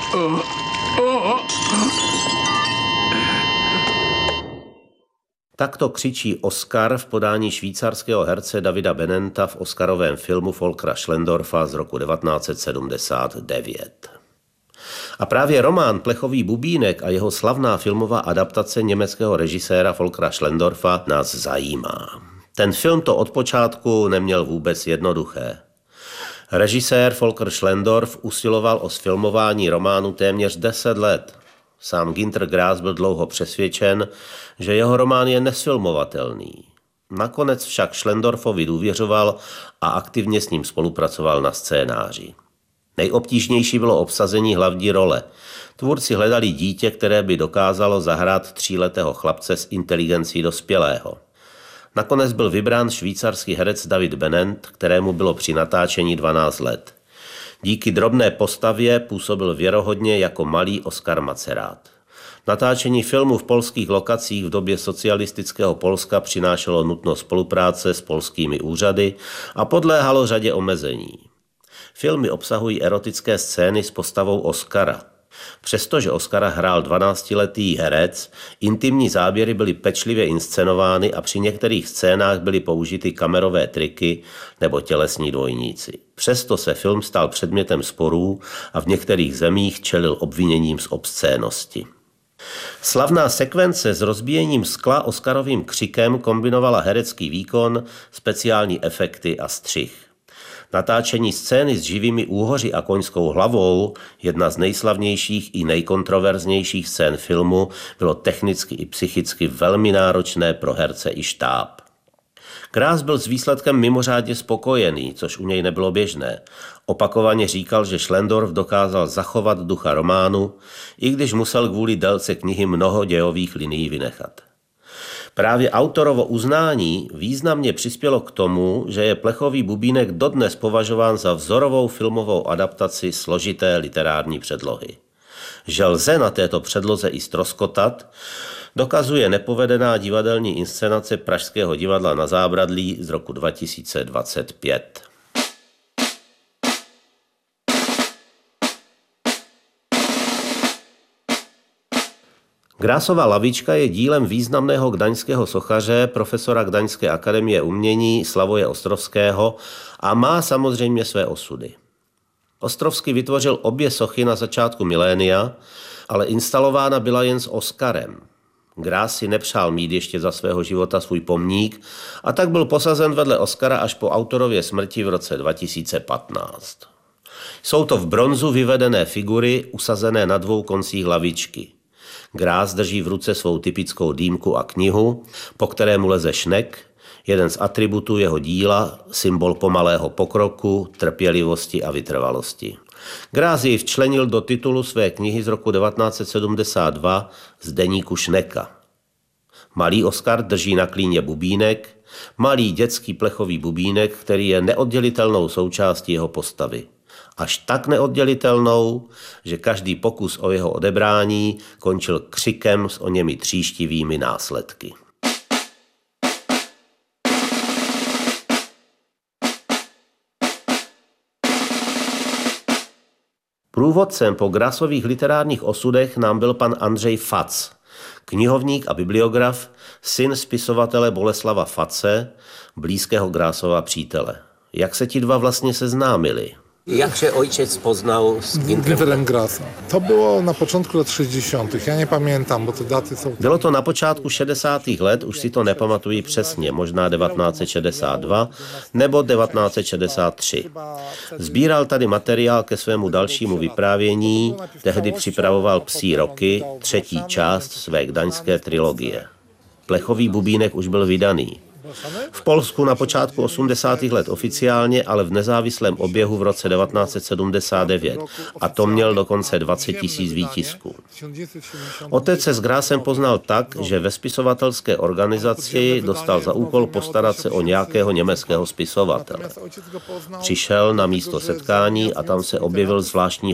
Takto křičí Oskar v podání švýcarského herce Davida Benenta v oscarovém filmu Volkera Schlendorfa z roku 1979. A právě román Plechový bubínek a jeho slavná filmová adaptace německého režiséra Volkera Schlendorfa nás zajímá. Ten film to od počátku neměl vůbec jednoduché. Režisér Volker Schlendorf usiloval o sfilmování románu téměř 10 let. Sám Günter Grass byl dlouho přesvědčen, že jeho román je nesfilmovatelný. Nakonec však Schlendorfovi důvěřoval a aktivně s ním spolupracoval na scénáři. Nejobtížnější bylo obsazení hlavní role. Tvůrci hledali dítě, které by dokázalo zahrát 3letého chlapce s inteligencí dospělého. Nakonec byl vybrán švýcarský herec David Benent, kterému bylo při natáčení 12 let. Díky drobné postavě působil věrohodně jako malý Oskar Macerát. Natáčení filmu v polských lokacích v době socialistického Polska přinášelo nutnost spolupráce s polskými úřady a podléhalo řadě omezení. Filmy obsahují erotické scény s postavou Oskara. Přestože Oskara hrál 12letý herec, intimní záběry byly pečlivě inscenovány a při některých scénách byly použity kamerové triky nebo tělesní dvojníci. Přesto se film stal předmětem sporů a v některých zemích čelil obviněním z obscénosti. Slavná sekvence s rozbíjením skla Oskarovým křikem kombinovala herecký výkon, speciální efekty a střih. Natáčení scény s živými úhoři a koňskou hlavou, jedna z nejslavnějších i nejkontroverznějších scén filmu, bylo technicky i psychicky velmi náročné pro herce i štáb. Grass byl s výsledkem mimořádně spokojený, což u něj nebylo běžné. Opakovaně říkal, že Schlendorf dokázal zachovat ducha románu, i když musel kvůli délce knihy mnoho dějových linií vynechat. Právě autorovo uznání významně přispělo k tomu, že je Plechový bubínek dodnes považován za vzorovou filmovou adaptaci složité literární předlohy. Že lze na této předloze i ztroskotat, dokazuje nepovedená divadelní inscenace Pražského divadla Na Zábradlí z roku 2025. Grassova lavička je dílem významného gdaňského sochaře, profesora Gdaňské akademie umění Slavoje Ostrovského a má samozřejmě své osudy. Ostrovský vytvořil obě sochy na začátku milénia, ale instalována byla jen s Oskarem. Grass si nepřál mít ještě za svého života svůj pomník a tak byl posazen vedle Oskara až po autorově smrti v roce 2015. Jsou to v bronzu vyvedené figury usazené na dvou koncích lavičky. Grass drží v ruce svou typickou dýmku a knihu, po kterému leze šnek, jeden z atributů jeho díla, symbol pomalého pokroku, trpělivosti a vytrvalosti. Grass jej včlenil do titulu své knihy z roku 1972 z deníku Šneka. Malý Oskar drží na klíně bubínek, malý dětský plechový bubínek, který je neoddělitelnou součástí jeho postavy. Až tak neoddělitelnou, že každý pokus o jeho odebrání končil křikem s oněmi tříštivými následky. Průvodcem po Grassových literárních osudech nám byl pan Andřej Fac, knihovník a bibliograf, syn spisovatele Boleslava Face, blízkého Grassova přítele. Jak se ti dva vlastně seznámili? Jak się ojciec poznał z Günterem Grassem? To bylo na počátku let 60. Já nepamiętam, bo ty daty jsou... Bylo to na počátku 60. let, už si to nepamatuji přesně, možná 1962 nebo 1963. Sbíral tady materiál ke svému dalšímu vyprávění, tehdy připravoval Psí roky, 3. část své gdaňské trilogie. Plechový bubínek už byl vydaný. V Polsku na počátku 80. let oficiálně, ale v nezávislém oběhu v roce 1979 a to měl dokonce 20 000 výtisků. Otec se s Grassem poznal tak, že ve spisovatelské organizaci dostal za úkol postarat se o nějakého německého spisovatele. Přišel na místo setkání a tam se objevil zvláštní